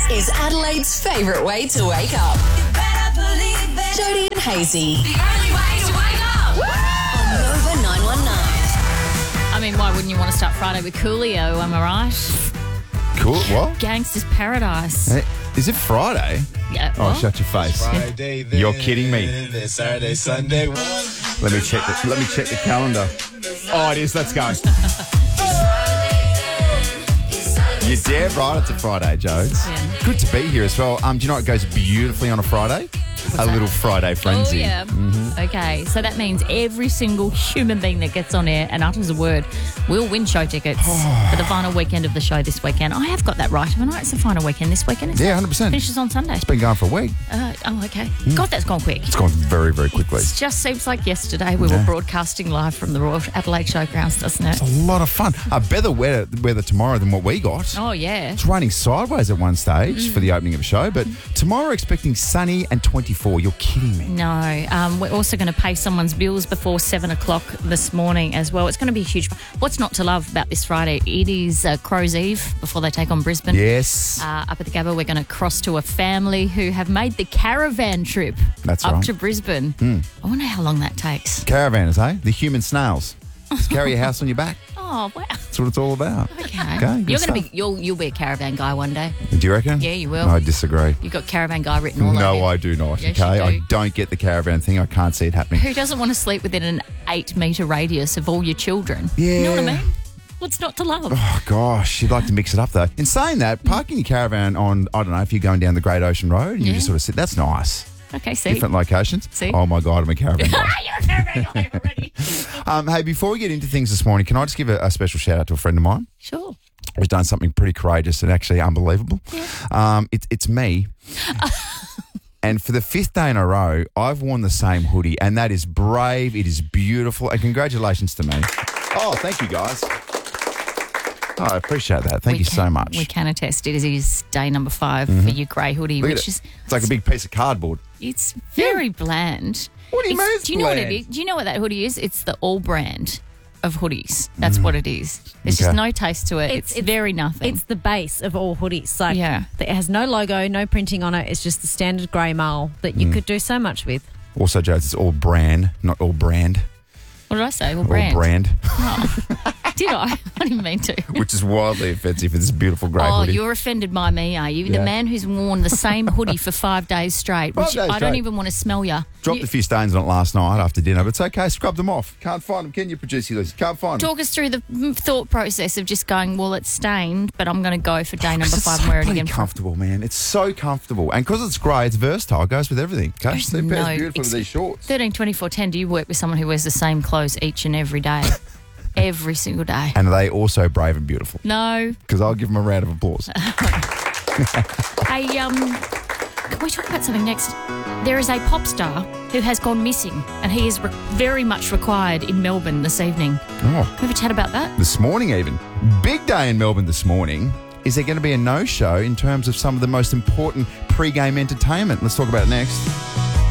is Adelaide's favourite way to wake up. Jody and Hazy. The only way to wake up. On Nova 919. I mean, why wouldn't you want to start Friday with Coolio, am I right? Cool. What? Gangster's Paradise. Hey, is it Friday? Yeah. Oh, what? shut your face. Friday, then, You're kidding me. then Saturday, Sunday. Let me check the calendar. Oh, it is. Let's go. You're damn right. It's a Friday, Jodes. Yeah. Good to be here as well. Do you know what goes beautifully on a Friday? A little Friday frenzy. Oh, yeah. Okay, so that means every single human being that gets on air and utters a word will win show tickets for the final weekend of the show this weekend. I have got that right, haven't I? It's the final weekend this weekend, isn't Yeah, it? 100%. Finishes on Sunday. It's been going for a week. Okay. God, that's gone quick. It's gone very, very quickly. It just seems like yesterday we were broadcasting live from the Royal Adelaide Showgrounds, doesn't it? It's a lot of fun. Better weather tomorrow than what we got. Oh, yeah. It's raining sideways at one stage for the opening of the show, but tomorrow expecting sunny and 24. You're kidding me. No. We're also going to pay someone's bills before 7 o'clock this morning as well. It's going to be huge. What's not to love about this Friday? It is Crow's Eve before they take on Brisbane. Yes. Up at the Gabba, we're going to cross to a family who have made the caravan trip That's up right. to Brisbane. I wonder how long that takes. Caravanners, eh? The human snails. Just carry your house on your back. Oh, wow. That's what it's all about. Okay. Good You're stuff. going to be you'll be a caravan guy one day. Do you reckon? Yeah, you will. I disagree. You've got caravan guy written all over No, you. I do not. Yes, okay, you do. I don't get the caravan thing. I can't see it happening. Who doesn't want to sleep within an 8-metre radius of all your children? Yeah. You know what I mean? What's not to love? Oh, gosh, you'd like to mix it up, though. In saying that, parking your caravan on, I don't know, if you're going down the Great Ocean Road and you Yeah. just sort of sit, that's nice. Okay, see. Different locations. See? Oh, my God, I'm a caravan guy. You're a caravan guy already. Hey, before we get into things this morning, can I just give a special shout out to a friend of mine Sure. who's done something pretty courageous and actually unbelievable? Yeah. It's me. And for the 5th day in a row, I've worn the same hoodie, and that is brave. It is beautiful, and congratulations to me. Oh, thank you, guys. Oh, I appreciate that. Thank you so much. We can attest it is day number 5 for your grey hoodie, Look at which it. is It's like a big piece of cardboard. it's very bland. What do you mean it's Do you know what it bland? is? Do you know what that hoodie is? It's the All brand of hoodies. That's what it is. There's just Okay. no taste to it. It's very nothing. It's the base of all hoodies. Like, Yeah. it has no logo, no printing on it. It's just the standard grey mull that you could do so much with. Also, Joe, it's all brand, not all brand. What did I say? All All brand. brand, Did I? I didn't mean to. which is wildly offensive for this beautiful grey Oh, hoodie. you're offended by me, are you? Yeah. The man who's worn the same hoodie for 5 days straight, 5 which days I don't straight. even want to smell you. Dropped a few stains on it last night after dinner, but it's okay. Scrub them off. Can't find them. Can you, producer Liz? Can't find them. Talk us through the thought process of just going, well, it's stained, but I'm going to go for day number It's 5 so and wear it bloody again. comfortable, man. It's so comfortable. And because it's grey, it's versatile. It goes with everything. Okay? There's It pairs no- beautiful with these shorts. 13, 24, 10, do you work with someone who wears the same clothes each and every day? Every single day. And are they also brave and beautiful? No. Because I'll give them a round of applause. Hey, can we talk about something next? There is a pop star who has gone missing, and he is very much required in Melbourne this evening. Oh, Can we have a chat about that? this morning even. Big day in Melbourne this morning. Is there going to be a no-show in terms of some of the most important pre-game entertainment? Let's talk about it next.